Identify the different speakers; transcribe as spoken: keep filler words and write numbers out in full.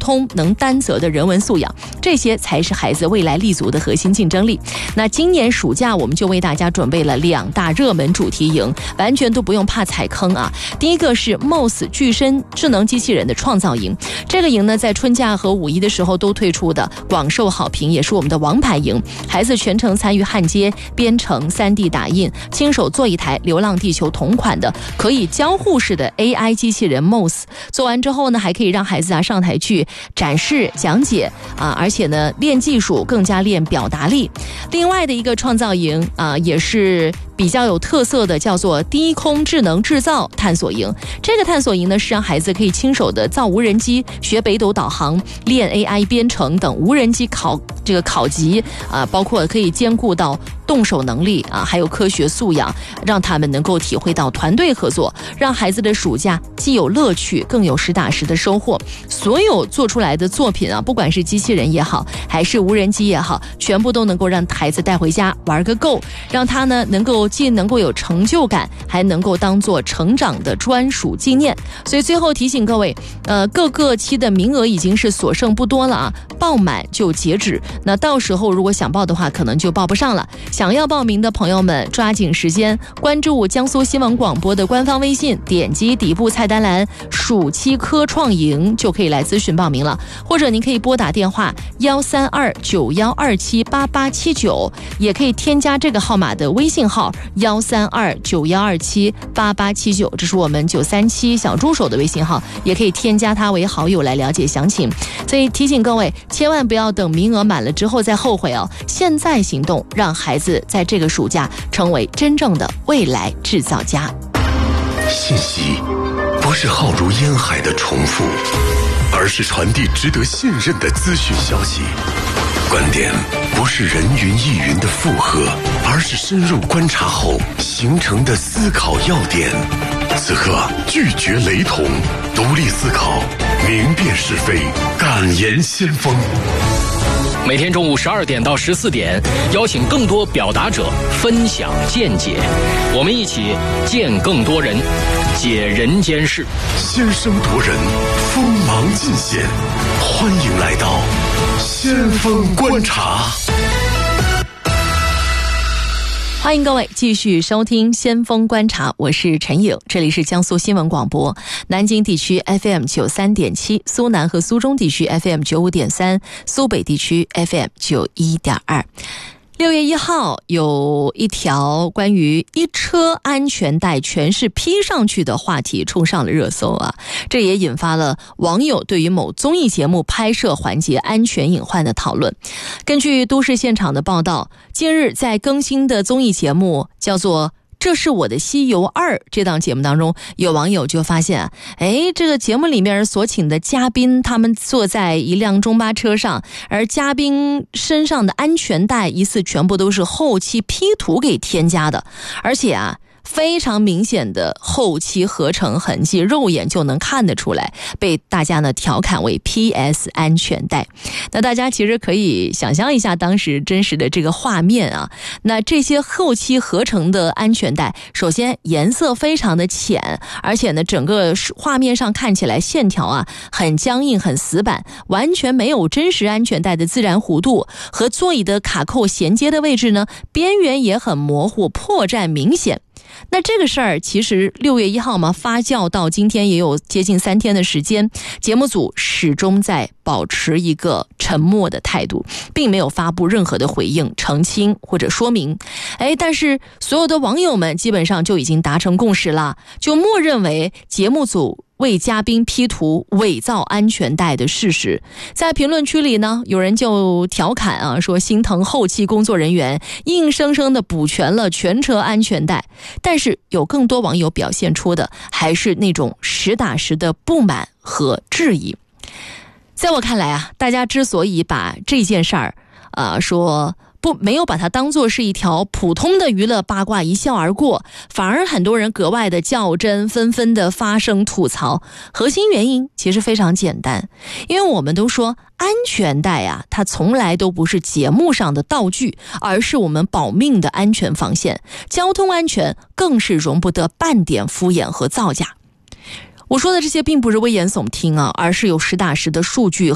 Speaker 1: 通、能担责的人文素养，这些才是孩子未来立足的核心竞争力。那今年暑假我们就为大家准备了两大热门主题营，完全都不用怕踩坑啊。第一个是 M O S 具身智能机器人的创造营，这个营呢在春假和五一的时候都推出的，广受好评，也是我们的王牌营。孩子全程参与焊接、编程、三 D 打印，亲手做一台流浪地球同款的可以交互式的 A I 机器人 M O S， 做完之后呢，还可以让孩子啊上台去展示讲解啊，而且呢练技术，更加练表达力。另外的一个创造营啊，也是比较有特色的，叫做低空智能制造探索营。这个探索营呢是让孩子可以亲手的造无人机，学北斗导航，练 A I 编程等无人机考这个考级啊，包括可以兼顾到动手能力啊，还有科学素养，让他们能够体会到团队合作，让孩子的暑假既有乐趣，更有实打实的收获。所有做出来的作品啊，不管是机器人也好，还是无人机也好，全部都能够让孩子带回家玩个够，让他呢能够既能够有成就感，还能够当做成长的专属纪念。所以最后提醒各位，呃，各个期的名额已经是所剩不多了啊，报满就截止。那到时候如果想报的话，可能就报不上了。想要报名的朋友们，抓紧时间关注江苏新闻广播的官方微信，点击底部菜单栏暑期科创营就可以来咨询报名了，或者您可以拨打电话幺三二九幺二七八八七九，也可以添加这个号码的微信号幺三二九幺二七八八七九，这是我们九三七小助手的微信号，也可以添加他为好友来了解详情。所以提醒各位，千万不要等名额满了之后再后悔哦，现在行动，让孩子在这个暑假成为真正的未来制造家。
Speaker 2: 信息不是浩如烟海的重复，而是传递值得信任的资讯消息。观点不是人云亦云的附和，而是深入观察后形成的思考要点。此刻拒绝雷同，独立思考，明辨是非，敢言先锋。
Speaker 3: 每天中午十二点到十四点，邀请更多表达者分享见解，我们一起见更多人，解人间事。
Speaker 2: 先声夺人，锋芒尽显，欢迎来到先锋观察。
Speaker 1: 欢迎各位继续收听先锋观察，我是陈颖，这里是江苏新闻广播，南京地区 F M 九十三点七， 苏南和苏中地区 F M 九十五点三， 苏北地区 F M 九十一点二。六月一号有一条关于一车安全带全是披上去的话题冲上了热搜啊，这也引发了网友对于某综艺节目拍摄环节安全隐患的讨论。根据都市现场的报道，近日在更新的综艺节目叫做这是我的西游二这档节目当中，有网友就发现，哎，这个节目里面所请的嘉宾，他们坐在一辆中巴车上，而嘉宾身上的安全带疑似全部都是后期 P 图给添加的，而且啊非常明显的后期合成痕迹，肉眼就能看得出来，被大家呢调侃为 P S 安全带。那大家其实可以想象一下当时真实的这个画面啊，那这些后期合成的安全带，首先颜色非常的浅，而且呢整个画面上看起来线条啊很僵硬很死板，完全没有真实安全带的自然弧度，和座椅的卡扣衔接的位置呢边缘也很模糊，破绽明显。那这个事儿其实六月一号嘛发酵到今天也有接近三天的时间，节目组始终在保持一个沉默的态度，并没有发布任何的回应澄清或者说明。哎，但是所有的网友们基本上就已经达成共识了，就默认为节目组为嘉宾 P 图伪造安全带的事实。在评论区里呢，有人就调侃啊，说心疼后期工作人员硬生生的补全了全车安全带，但是有更多网友表现出的还是那种实打实的不满和质疑。在我看来啊，大家之所以把这件事儿呃说不没有把它当作是一条普通的娱乐八卦一笑而过，反而很多人格外的较真，纷纷的发声吐槽。核心原因其实非常简单，因为我们都说安全带啊，它从来都不是节目上的道具，而是我们保命的安全防线。交通安全更是容不得半点敷衍和造假。我说的这些并不是危言耸听啊，而是有实打实的数据